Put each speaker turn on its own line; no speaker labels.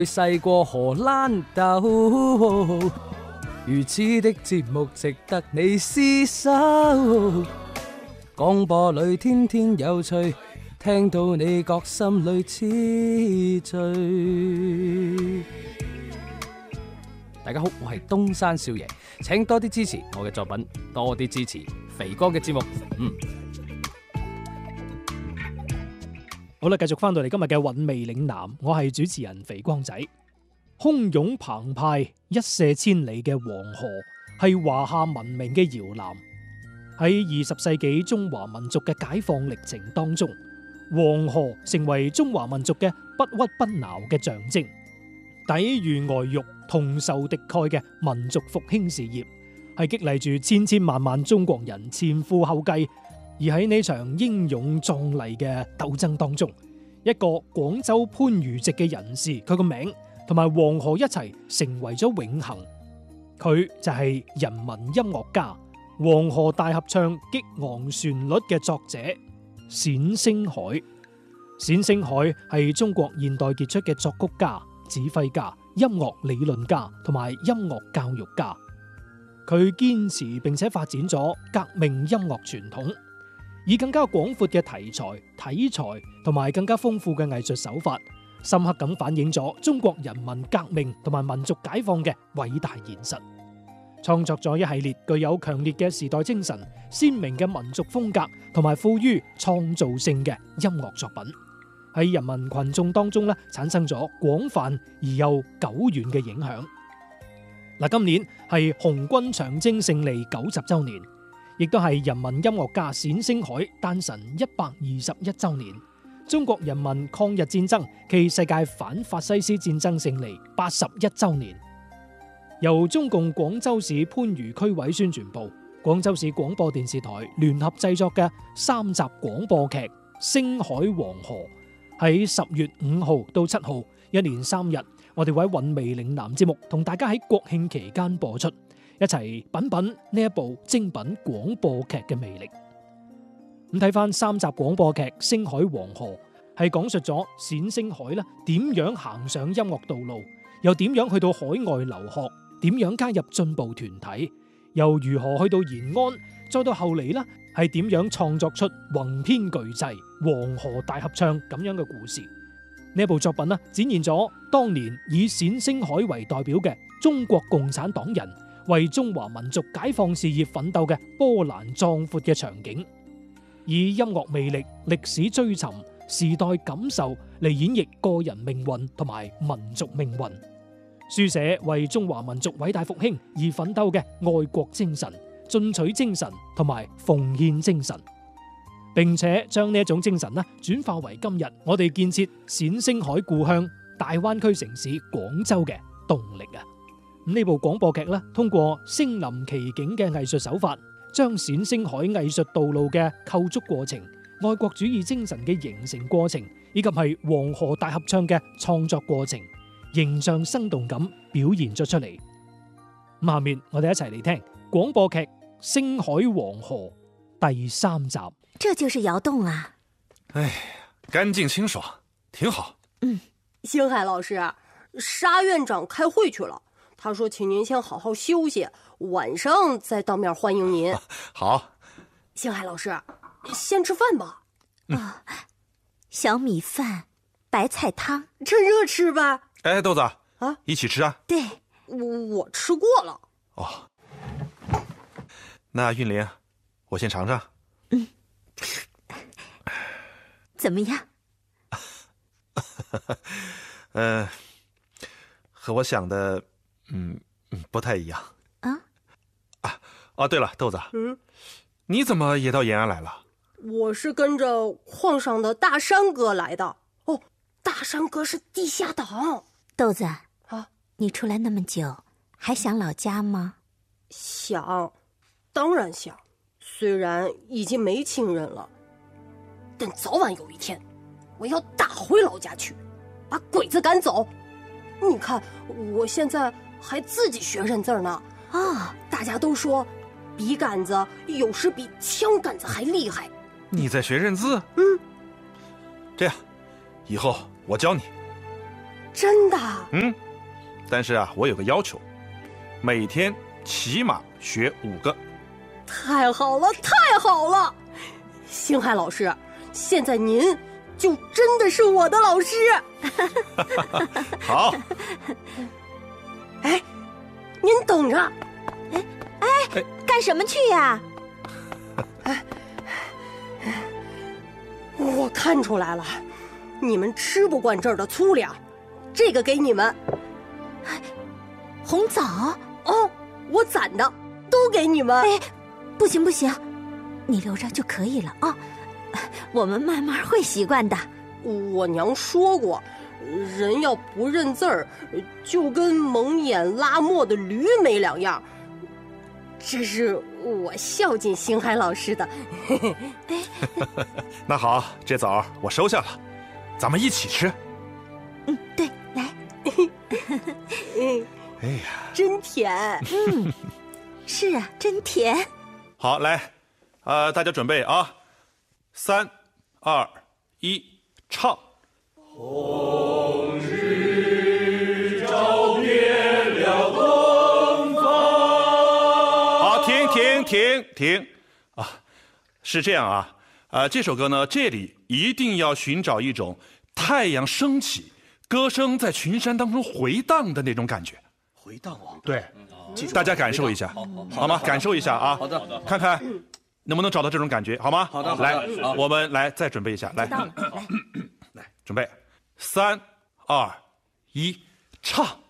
細過荷蘭豆，如此的節目值得你廝守。廣播裏天天有趣，聽到你覺心裏痴醉。大家好，我係東山少爺，請多啲支持我嘅作品，多啲支持肥哥嘅節目。
好啦，繼續翻到嚟今日嘅韻味嶺南，我係主持人肥光仔。洶湧澎湃、一瀉千里嘅黃河係華夏文明嘅搖籃。喺20世紀中華民族嘅解放歷程當中，黃河成為中華民族嘅不屈不撓嘅象徵，抵禦外辱、同仇敵愾嘅民族復興事業，係激勵住千千萬萬中國人前赴後繼。而喺呢場英勇壯麗嘅鬥爭當中，一個廣州番禺籍嘅人士，佢個名同埋黃河一齊成為咗永恆。佢就係人民音樂家、黃河大合唱激昂旋律嘅作者冼星海。冼星海係中國現代傑出嘅作曲家、指揮家、音樂理論家同埋音樂教育家。佢堅持並且發展咗革命音樂傳統，以更加廣闊嘅題材、體裁同埋更加豐富嘅藝術手法，深刻咁反映咗中國人民革命同埋民族解放嘅偉大現實，創作咗一系列具有強烈嘅時代精神、鮮明嘅民族風格同埋富於創造性嘅音樂作品，喺人民群眾當中產生咗廣泛而又久遠嘅影響。今年係紅軍長征勝利90週年，亦都係人民音樂家冼星海誕辰121週年，中國人民抗日戰爭暨世界反法西斯戰爭勝利81週年。由中共廣州市番禺區委宣傳部、廣州市廣播電視台聯合製作嘅3集廣播劇《星海黃河》，喺10月5號到7號，一連3日，我哋會喺韻味嶺南節目同大家喺國慶期間播出，一齊品品呢一部精品廣播劇嘅魅力。咁睇翻3集廣播劇《星海黃河》，係講述咗冼星海點樣行上音樂道路，又點樣去到海外留學，點樣加入進步團體，又如何去到延安，再到後嚟係點樣創作出宏篇巨製《黃河大合唱》咁樣嘅故事。呢一部作品展現咗當年以冼星海為代表嘅中國共產黨人為中華民族解放事業奮鬥嘅波瀾壯闊嘅場景，以音樂魅力、歷史追尋、時代感受嚟演繹個人命運同埋民族命運，書寫為中華民族偉大復興而奮鬥嘅愛國精神、進取精神同埋奉獻精神，並且將呢一種精神轉化為今日我哋建設冼星海故鄉大灣區城市廣州嘅動力啊！呢部廣播劇通過身臨其境嘅藝術手法，將冼星海藝術道路嘅構築過程、愛國主義精神嘅形成過程，以及係黃河大合唱嘅創作過程，形象生動咁表現咗出嚟。咁下面我哋一齊嚟聽廣播劇《星海黃河》第3集。
這就是窑洞啊！
哎，乾淨清爽，挺好。
星海老師，沙院長開會去了，他說請您先好好休息，晚上再當面歡迎您。
好。
星海老師，先吃飯吧。
小米飯、白菜湯，
趁熱吃吧。
哎，豆子啊，一起吃啊？
對，
我吃過了。
哦，那韻蓮，我先嘗嘗。
怎麼樣？
和我想的，不太一樣。對了，豆子，你怎麼也到延安來了？
我是跟着礦上的大山哥來的。哦，大山哥是地下黨。
豆子你出來那麼久，還想老家嗎？
想，當然想。雖然已經沒親人了，但早晚有一天，我要打回老家去，把鬼子趕走。你看，我現在還自己學認字呢。大家都說，筆桿子有時比槍桿子還厲害。
你在學認字？這樣，以後我教你。
真的？
但是啊，我有个要求，每天起码学5个。
太好了，太好了！星海老师，现在您就真的是我的老师。
好，
哎，您等着。
干什么去呀？
我看出来了，你们吃不惯这儿的粗粮，这个给你们。
红枣？
哦，我攒的，都给你们。
哎，不行不行，你留着就可以了啊，我们慢慢会习惯的。
我娘说过，人要不认字儿，就跟蒙眼拉磨的驴没两样。这是我孝敬星海老师的。
那好，这枣我收下了，咱们一起吃。
对，来。
哎呀，
真甜。
是啊，真甜。
好，来，大家准备啊，3、2、1，唱。红日照遍了东方。好，停啊！是这样啊，这首歌呢，这里一定要寻找一种太阳升起，歌声在群山当中回荡的那种感觉。
回荡啊！
对，大家感受一下，好吗？感受一下啊！
好的，
看看能不能找到这种感觉，好吗？
好的，
来，我们来再准备一下，来，来，准备，3、2、1，唱。